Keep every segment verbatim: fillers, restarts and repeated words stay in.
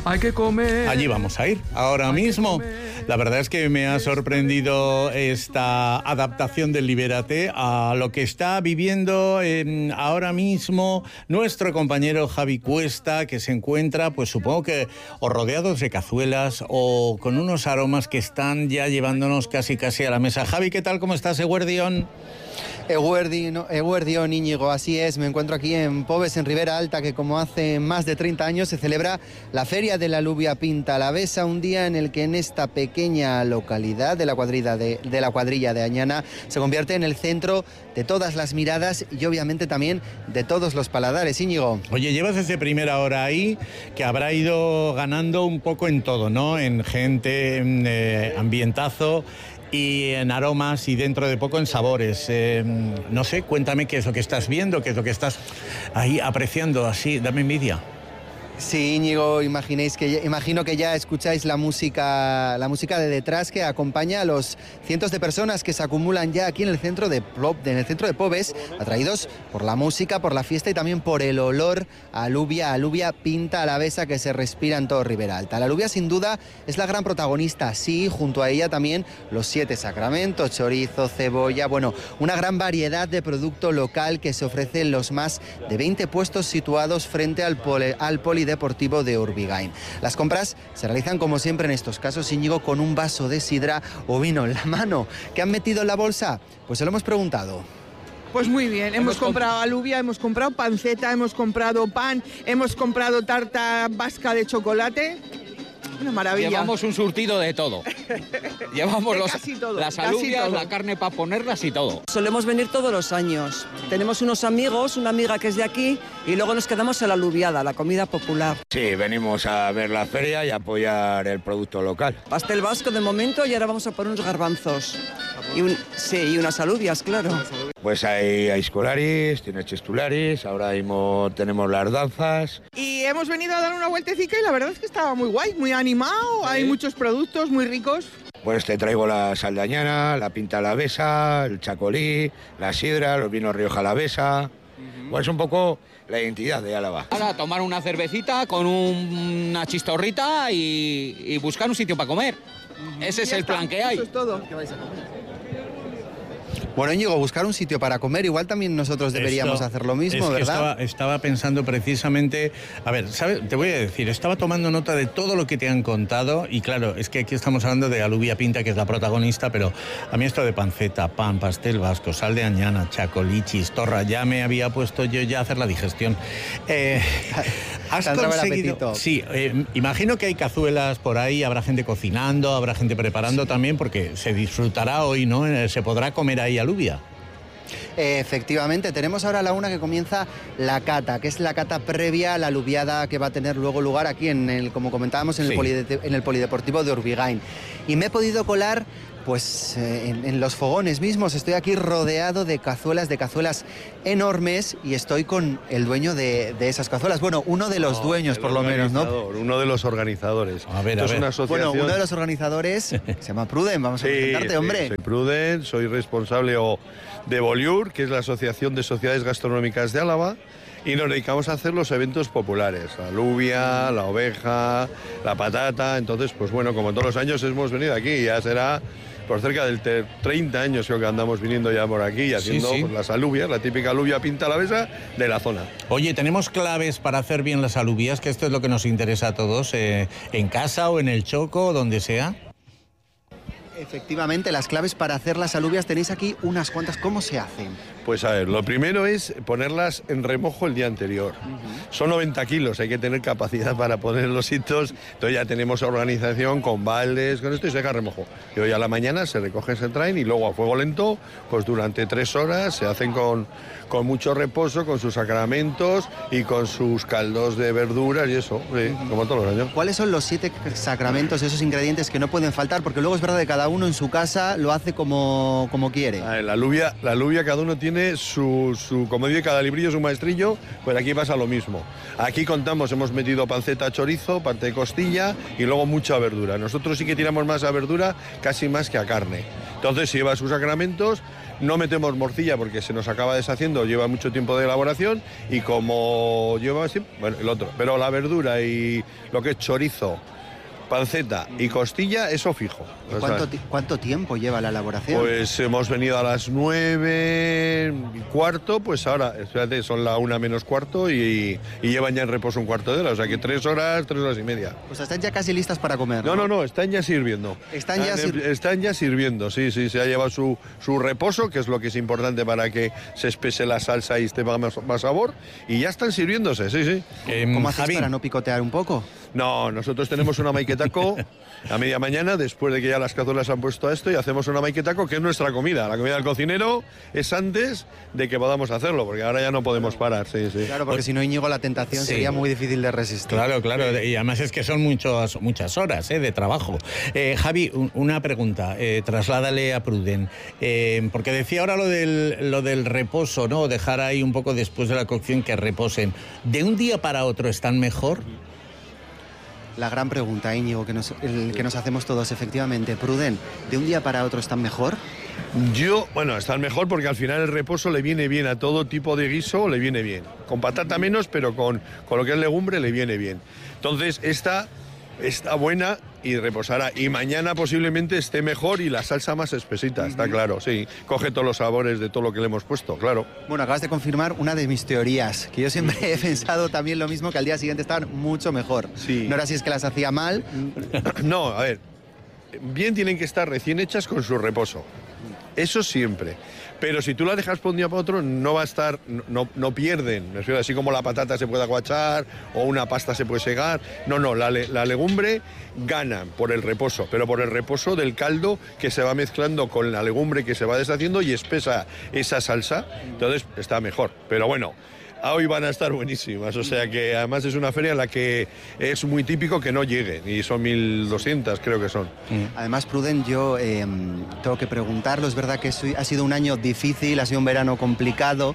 hay que comer. Allí vamos a ir, ahora mismo. La verdad es que me ha sorprendido esta adaptación del Libérate a lo que está viviendo eh, ahora mismo nuestro compañero Javi Cuesta, que se encuentra, pues supongo que o rodeados de cazuelas o con unos aromas que están ya llevándonos casi casi a la mesa. Javi, ¿qué tal? ¿Cómo estás, Eguerdión? Eguerdión, Íñigo, así es. Me encuentro aquí en Pobes, en Ribera Alta, que como hace más de treinta años se celebra la Feria de la Alubia Pinta Alavesa, un día en el que en esta pequeña localidad de la cuadrilla de, de la cuadrilla de Añana se convierte en el centro de todas las miradas y obviamente también de todos los paladares. Íñigo. Oye, llevas desde primera hora ahí, que habrá ido ganando un poco en todo, ¿no? En gente, en eh, ambientazo y en aromas y dentro de poco en sabores. Eh, no sé, cuéntame qué es lo que estás viendo, qué es lo que estás ahí apreciando, así, dame envidia. Sí, Íñigo, imaginéis que, imagino que ya escucháis la música, la música de detrás que acompaña a los cientos de personas que se acumulan ya aquí en el centro de, en el centro de Pobes, atraídos por la música, por la fiesta y también por el olor a alubia, alubia pinta alavesa que se respira en todo Ribera Alta. La alubia sin duda es la gran protagonista, sí, junto a ella también los siete sacramentos, chorizo, cebolla, bueno, una gran variedad de producto local que se ofrece en los más de veinte puestos situados frente al, poli, al poli Deportivo de Urbigain. Las compras se realizan como siempre en estos casos, Íñigo, con un vaso de sidra o vino en la mano. ¿Qué han metido en la bolsa? Pues se lo hemos preguntado. Pues muy bien, hemos, hemos comprado alubia, hemos comprado panceta, hemos comprado pan, hemos comprado tarta vasca de chocolate. Una maravilla. Llevamos un surtido de todo. Llevamos de los, todo, las alubias, la carne para ponerlas y todo. Solemos venir todos los años. Tenemos unos amigos, una amiga que es de aquí, y luego nos quedamos en la alubiada, la comida popular. Sí, venimos a ver la feria y apoyar el producto local. Pastel vasco de momento y ahora vamos a poner unos garbanzos. Y un, sí, y unas alubias, claro. Pues hay, hay escolaris, tiene chestularis, ahora mismo tenemos las danzas. Y hemos venido a dar una vueltecita y la verdad es que estaba muy guay, muy animado, ¿sí? Hay muchos productos muy ricos. Pues te traigo la sal de Añana, la pinta alavesa, el chacolí, la sidra, los vinos Rioja Alavesa. Uh-huh. Pues un poco la identidad de Álava. Ahora tomar una cervecita con un, una chistorrita y, y buscar un sitio para comer. Uh-huh. Ese es el está, plan que hay. Eso es todo. ¿Qué vais a comer? Bueno, Íñigo, buscar un sitio para comer, igual también nosotros deberíamos Esto, hacer lo mismo, es que ¿verdad? Estaba, estaba pensando precisamente, a ver, ¿sabes? Te voy a decir, estaba tomando nota de todo lo que te han contado y claro, es que aquí estamos hablando de alubia pinta, que es la protagonista, pero a mí esto de panceta, pan, pastel vasco, sal de Añana, chacolí, chistorra, ya me había puesto yo ya a hacer la digestión. Eh, ¿Has conseguido? Sí, eh, imagino que hay cazuelas por ahí, habrá gente cocinando, habrá gente preparando sí. también, porque se disfrutará hoy, ¿no? Eh, se podrá comer ahí alubia. Efectivamente, tenemos ahora a la una que comienza la cata, que es la cata previa a la alubiada que va a tener luego lugar aquí, en el, como comentábamos, en el, sí. polide, en el Polideportivo de Urbigain. Y me he podido colar pues eh, en, en los fogones mismos. Estoy aquí rodeado de cazuelas, de cazuelas enormes y estoy con el dueño de, de esas cazuelas. Bueno, uno de los no, dueños por lo menos, ¿no? Uno de los organizadores. A ver, a es ver. Una asociación... Bueno, uno de los organizadores se llama Pruden, vamos a sí, presentarte, sí, hombre. Soy Pruden, soy responsable o de Boliur, que es la Asociación de Sociedades Gastronómicas de Álava, y nos dedicamos a hacer los eventos populares, la alubia, la oveja, la patata. Entonces, pues bueno, como todos los años hemos venido aquí, ya será por cerca de treinta años creo que andamos viniendo ya por aquí y haciendo sí, sí. Pues, las alubias, la típica alubia pinta alavesa de la zona. Oye, ¿tenemos claves para hacer bien las alubias? Que esto es lo que nos interesa a todos, eh, en casa o en el choco, donde sea. Efectivamente, las claves para hacer las alubias tenéis aquí unas cuantas. ¿Cómo se hacen? Pues a ver, lo primero es ponerlas en remojo el día anterior. Uh-huh. Son noventa kilos, hay que tener capacidad para poner los hitos. Entonces ya tenemos organización con baldes, con esto y se deja remojo. Y hoy a la mañana se recogen, se traen y luego a fuego lento, pues durante tres horas se hacen con, con mucho reposo, con sus sacramentos y con sus caldos de verduras y eso, sí, uh-huh. como todos los años. ¿Cuáles son los siete sacramentos, esos ingredientes que no pueden faltar? Porque luego es verdad que cada uno en su casa lo hace como, como quiere. A ver, la alubia, la alubia cada uno tiene su, su, como dice cada librillo, su maestrillo, pues aquí pasa lo mismo. Aquí contamos, hemos metido panceta, chorizo, parte de costilla y luego mucha verdura. Nosotros sí que tiramos más a verdura, casi más que a carne. Entonces lleva sus sacramentos, no metemos morcilla porque se nos acaba deshaciendo, lleva mucho tiempo de elaboración y como lleva así, bueno, el otro. Pero la verdura y lo que es chorizo, panceta y costilla, eso fijo. ¿Y cuánto, cuánto tiempo lleva la elaboración? Pues hemos venido a las nueve y cuarto, pues ahora, espérate, son la una menos cuarto y, y llevan ya en reposo un cuarto de hora, o sea que tres horas, tres horas y media. Pues están ya casi listas para comer, ¿no? No, no, no, están ya sirviendo. Están ya, están, sir... están ya sirviendo, sí, sí, se ha llevado su, su reposo, que es lo que es importante para que se espese la salsa y esté más, más sabor, y ya están sirviéndose, sí, sí. Eh, ¿Cómo hacéis para no picotear un poco? No, nosotros tenemos una maiquetaco a media mañana, después de que ya las cazuelas han puesto a esto, y hacemos una maiquetaco que es nuestra comida. La comida del cocinero es antes de que podamos hacerlo, porque ahora ya no podemos parar, sí, sí. Claro, porque si no, Íñigo, la tentación sí. sería muy difícil de resistir. Claro, claro, y además es que son muchos, muchas horas ¿eh? de trabajo. Eh, Javi, un, una pregunta, eh, trasládale a Pruden, eh, porque decía ahora lo del, lo del reposo, ¿no? Dejar ahí un poco después de la cocción que reposen. ¿De un día para otro están mejor? La gran pregunta, Íñigo, que nos, el, que nos hacemos todos, efectivamente. Pruden, ¿de un día para otro están mejor? Yo, bueno, están mejor porque al final el reposo le viene bien a todo tipo de guiso, le viene bien. Con patata menos, pero con, con lo que es legumbre le viene bien. Entonces, esta está buena y reposará. Y mañana posiblemente esté mejor y la salsa más espesita, uh-huh. está claro, sí. Coge todos los sabores de todo lo que le hemos puesto, claro. Bueno, acabas de confirmar una de mis teorías, que yo siempre he pensado también lo mismo, que al día siguiente estaban mucho mejor. Sí. No era si es que las hacía mal. No, a ver, bien tienen que estar recién hechas con su reposo. Eso siempre. Pero si tú la dejas por un día para otro, no va a estar, no, no pierden. Me refiero, así como la patata se puede aguachar o una pasta se puede segar. No, no, la, la legumbre gana por el reposo, pero por el reposo del caldo que se va mezclando con la legumbre que se va deshaciendo y espesa esa salsa. Entonces está mejor. Pero bueno, hoy van a estar buenísimas, o sea que además es una feria en la que es muy típico que no lleguen, y son mil doscientas creo que son. Además, Pruden, yo eh, tengo que preguntarlo, es verdad que ha sido un año difícil, ha sido un verano complicado,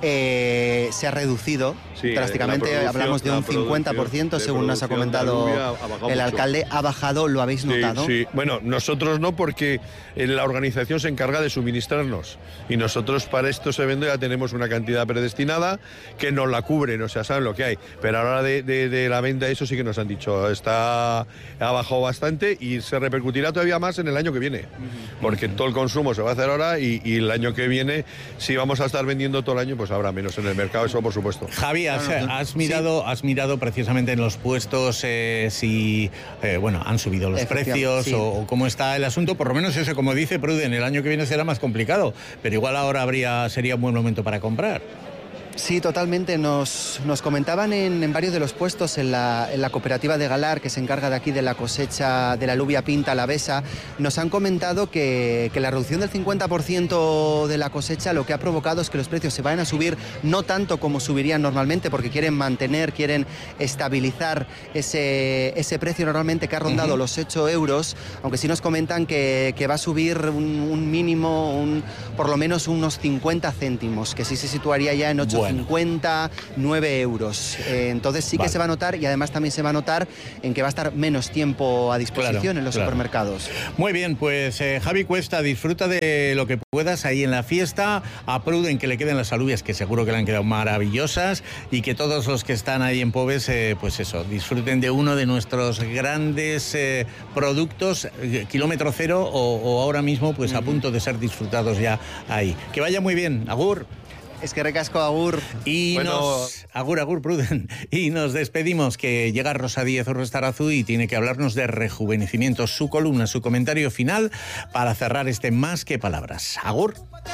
eh, se ha reducido sí, drásticamente, hablamos de un cincuenta por ciento según nos ha comentado ha el alcalde, ha bajado, ¿lo habéis notado? Sí, sí, bueno, nosotros no, porque la organización se encarga de suministrarnos, y nosotros para estos eventos ya tenemos una cantidad predestinada que nos la cubren, o sea, saben lo que hay. Pero a la hora de, de, de la venta, eso sí que nos han dicho, está, ha bajado bastante y se repercutirá todavía más en el año que viene, porque todo el consumo se va a hacer ahora y, y el año que viene, si vamos a estar vendiendo todo el año, pues habrá menos en el mercado, eso por supuesto. Javi, has, has, mirado, sí. has mirado precisamente en los puestos eh, si, eh, bueno, han subido los precios sí. o, o cómo está el asunto, por lo menos eso, como dice Pruden, el año que viene será más complicado, pero igual ahora habría sería un buen momento para comprar. Sí, totalmente. Nos, nos comentaban en, en varios de los puestos en la, en la cooperativa de Galar, que se encarga de aquí de la cosecha de la alubia pinta alavesa, nos han comentado que, que la reducción del cincuenta por ciento de la cosecha lo que ha provocado es que los precios se vayan a subir, no tanto como subirían normalmente, porque quieren mantener, quieren estabilizar ese, ese precio normalmente que ha rondado uh-huh. los ocho euros, aunque sí nos comentan que, que va a subir un, un mínimo, un, por lo menos unos cincuenta céntimos, que sí se situaría ya en ocho cincuenta, nueve euros. Eh, entonces sí que vale. se va a notar, y además también se va a notar en que va a estar menos tiempo a disposición claro, en los claro. supermercados. Muy bien, pues eh, Javi Cuesta, disfruta de lo que puedas ahí en la fiesta. A Pruden que le queden las alubias, que seguro que le han quedado maravillosas, y que todos los que están ahí en Pobes, eh, pues eso, disfruten de uno de nuestros grandes eh, productos, eh, kilómetro cero, o, o ahora mismo pues uh-huh. a punto de ser disfrutados ya ahí. Que vaya muy bien, agur. Es que recasco, agur. Y bueno... nos... Agur, agur, Pruden. Y nos despedimos, que llega Rosa Díez Orrestarazú y tiene que hablarnos de rejuvenecimiento. Su columna, su comentario final para cerrar este Más que Palabras. Agur.